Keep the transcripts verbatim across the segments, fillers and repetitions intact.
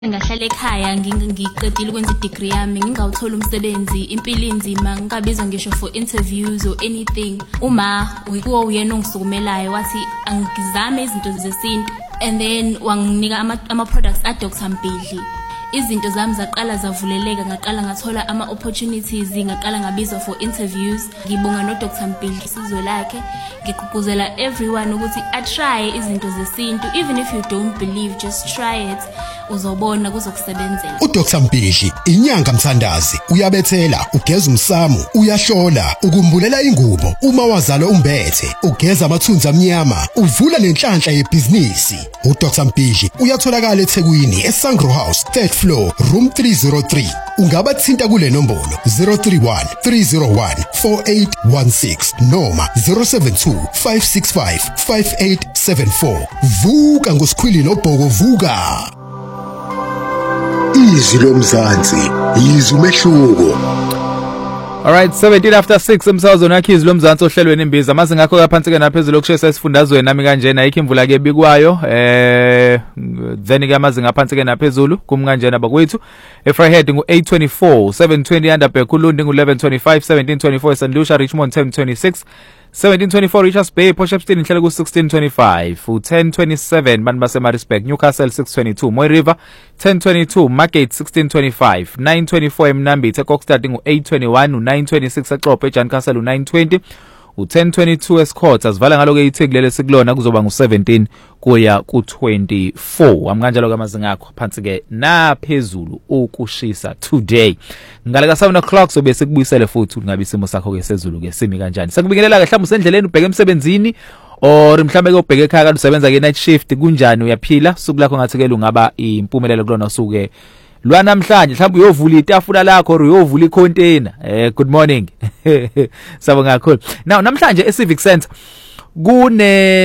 Ngahlala ekhaya ngiqedile ukwenza i-degree yami ngingawuthola umsebenzi impilo inzima ngingabizwa ngisho for interviews or anything. Uma uyikuwo uyena ongisukumelayo wathi angizame izinto zesintu and then wanginika ama, ama products a Doctor Mbidli. Izinto zami zaqala zavuleleka ngaqala ngathola ama opportunities ngaqala ngabizwa for interviews. Ngibonga no Doctor Mbidli isizwe lakhe ngigqugquzela everyone ukuthi a try izinto zesintu even if you don't believe just try it uzobona kuzokusebenzela. uDoctor Mbidli inyanga mthandazi uyabethela ugeza umsamu uyahlola ukumbulela ingubo uma wazalo umbethe ugeza amathunzi amnyama uvula nenhlanhla yebhizinisi. uDoctor Mbidli uyatholakala eThekwini eSangro House third floor room three oh three. Ungaba thinta kule nombolo zero three one three zero one four eight one six noma zero seven two five six five five eight seven four. Vuka ngosikhwili nobhoko vuka. Izwi lomzansi izwi umehluko. Alright, seventeen after six emsazweni yakhe izwi lomzansi ohlelweni imbiza mase ngakho yaphansi ke naphezulu okushesa esifundazweni nami kanjena ayikho imvula ke bikwayo eh then ke amazinga aphansi ke naphezulu kumkanjena bakwethu eFryhead ngu eight twenty-four seven twenty Underberg uLundi ngu eleven twenty-five seventeen twenty-four Saint Lucia Richmond ten twenty-six seventeen twenty-four Richards Bay Potchefstroom inhlelo ku sixteen twenty-five u ten twenty-seven bantu baseMaritzburg Newcastle six twenty-two Moy River ten twenty-two Margate sixteen twenty-five nine twenty-four eMnambithi eKokstad ngu eight twenty-one u nine twenty-six eXhobe eJancastle u nine twenty u ten twenty-two eScourt asivala ngalo ke ithekulele sikulona kuzoba ngu seventeen kuya ku twenty-four amkanjalo kamazinga akho phansi ke naphezulu ukushisa today ngale ka seven o'clock so bese kubuyisele futhi ngabe isimo sakho ke sezulu ke simi kanjani sekubingelela ke mhlawumbe usendleleni ubheke emsebenzini or mhlambe ke ubheke ekhaya kanti usebenza ke night shift kunjani uyaphila suku lakho ngathi ke lungaba impumelelo kulona suku lwa namhlanje mhlawumbe uyovula itafula lakho or uyovula icontainer eh good morning sabonga kakhulu now namhlanje eCivic Center kune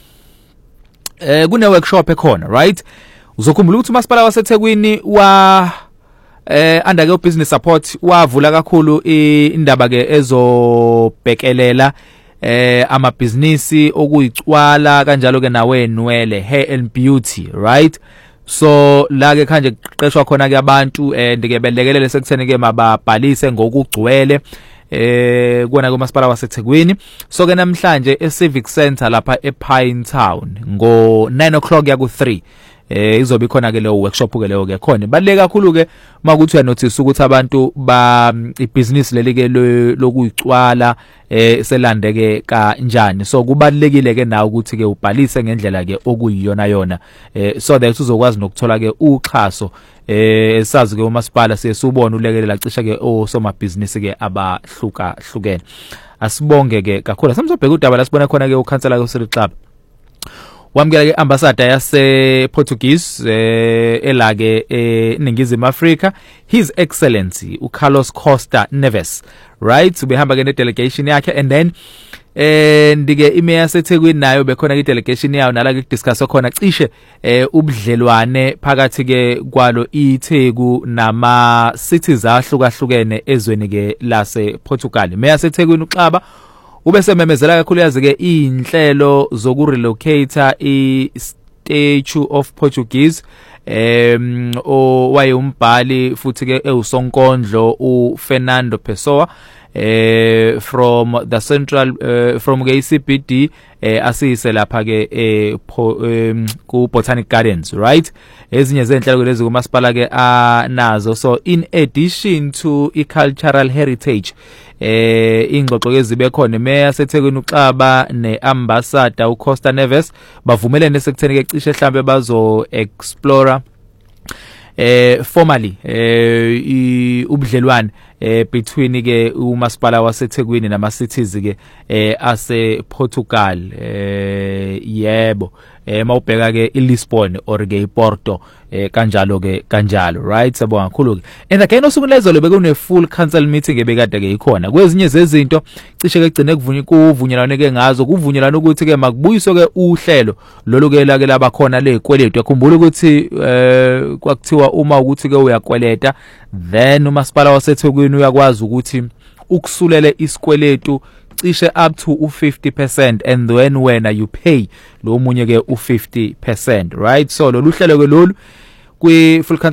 eh kune workshop ekhona right uzokhumbula ukuthi umasipala waseThekwini wa eh under ke business support wavula kakhulu indaba ke ezobhekelela eh ama business okuyicwala kanjalo ke nawe nwele hair and beauty right. So la ke kanje qeqeshwa khona ke abantu eh ndike belekelele sekutheni ke mababhalise ngokugcwele eh kuona ke umasipala waseThekwini. So ke namhlanje eCivic Center lapha ePine Town ngo nine o'clock ya ku three eh izobe khona ke leyo workshop ke leyo ke khona baleke kakhulu ke makuthi uyanotice ukuthi abantu ba ibusiness leli ke lokuyicwala eh selandeke kanjani. So kubalekile ke nawe ukuthi ke ubhalise ngendlela ke okuyiyona yona eh so that uzokwazi nokuthola ke uxhaso eh esazi ke umasipala sesubona ulekelela cisha ke osoma business ke abahluka hlukene. Asibonge ke kakhulu samzobheka udaba la sibona khona ke ukhansela ke uSiri Club wamkela ke ambassador yase Portuguese eh elake eNingizimu Africa His Excellency uCarlos Costa Neves right ubehamba ke ne delegation yakhe and then eh ndike imeya yaseThekwini nayo bekhona ke delegation yayo nala ke discuss khona cishe eh ubudlelwane phakathi ke kwalo iTheku nama cities ahlukahlukene ezweni ke lase Portugal. Imeya yaseThekwini uXaba ubese memezela kakhulu yazi ke inhlelo zokurelocate i-Statue of Portuguese em owaye umbhali futhi ke ewusonkondlo uFernando Pessoa eh from the central uh, from ke C B D eh asise lapha ke eh ku Botanic Gardens right. Ezinye zenhlelo lezi kumasipala ke anazo. So in addition to i cultural heritage eh ingxoxo ke zibe khona imeya yaseThekwini uXaba neambassador uCosta Neves bavumelene sekutheni ke cishe mhlambe bazo explore eh formally eh ubudlelwane eh between ke umasipala waseThekwini nama cities ke eh ase Portugal eh yebo eh mawubheka ke iLisbon or ke iPorto eh kanjalo ke kanjalo right sabonga kakhulu ke and again osukulezo bekune full council meeting ebekade ke ikhona kwezinye zezinto cishe ke gcine kuvunywa kuvunyelwane ke ngazo kuvunyelana ukuthi ke makubuyiswe ke uhlelo lolu ke la ke labakhona lezikweletu yakhumbula ukuthi eh kwakuthiwa uma ukuthi ke uyakweleta then umasipala waseThekwini uyakwazi ukuthi ukusulele isikweletu cishe up to u fifty percent and then wena you pay lo munye ke u fifty percent right. So lolu hlelo ke lolu kwi full